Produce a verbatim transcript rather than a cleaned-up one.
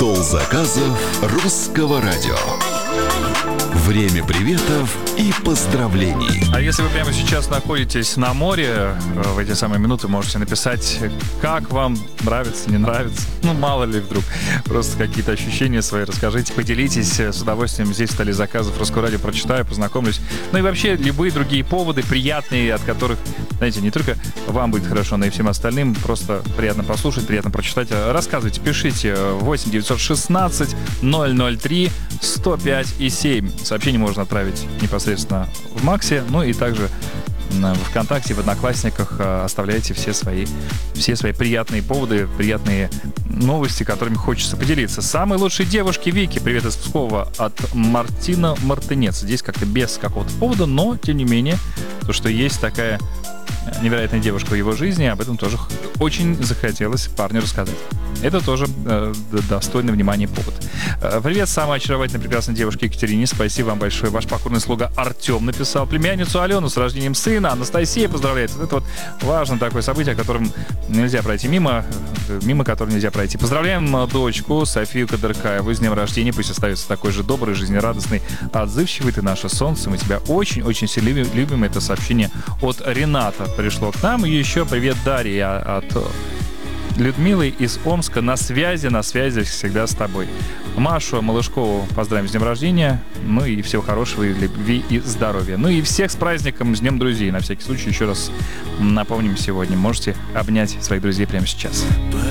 Стол заказов русского радио. Время приветов и поздравлений. А если вы прямо сейчас находитесь на море, в эти самые минуты можете написать, как вам нравится, не нравится. Ну, мало ли вдруг. Просто какие-то ощущения свои расскажите, поделитесь. С удовольствием здесь в столе заказов Русского радио прочитаю, познакомлюсь. Ну и вообще любые другие поводы, приятные, от которых, знаете, не только вам будет хорошо, но и всем остальным. Просто приятно послушать, приятно прочитать. Рассказывайте, пишите восемь девятьсот шестнадцать ноль ноль три сто пять и семь. Сообщение можно отправить непосредственно в Максе, ну и также в ВКонтакте, в Одноклассниках оставляйте все свои, все свои приятные поводы, приятные новости, которыми хочется поделиться. Самые лучшие девушки Вики. Привет из Пскова от Мартина Мартынец. Здесь как-то без какого-то повода, но тем не менее, то, что есть такая невероятная девушка в его жизни, об этом тоже очень захотелось парню рассказать. Это тоже э, достойный внимания повод. Э, привет, самой очаровательной, прекрасной девушке Екатерине. Спасибо вам большое. Ваш покорный слуга Артем написал. Племянницу Алену с рождением сына. Анастасия поздравляет. Это вот важное такое событие, о котором нельзя пройти мимо, мимо которого нельзя пройти. Поздравляем дочку Софию Кадыркаеву с днем рождения. Пусть остается такой же добрый, жизнерадостный, отзывчивый. Ты наше солнце. Мы тебя очень-очень сильно любим. Это сообщение от Рената пришло к нам. И еще привет Дарья от Людмилы из Омска. На связи, на связи всегда с тобой. Машу Малышкову поздравим с днем рождения. Ну и всего хорошего, и любви, и здоровья. Ну и всех с праздником, с Днем друзей. На всякий случай еще раз напомним сегодня. Можете обнять своих друзей прямо сейчас.